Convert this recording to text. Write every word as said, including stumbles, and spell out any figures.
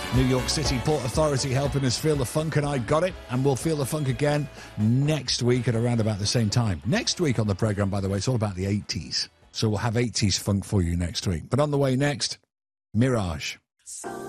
New York City Port Authority helping us feel the funk, and I got it, and we'll feel the funk again next week at around about the same time. Next week on the programme, by the way, it's all about the eighties, so we'll have eighties funk for you next week. But on the way next, Mirage.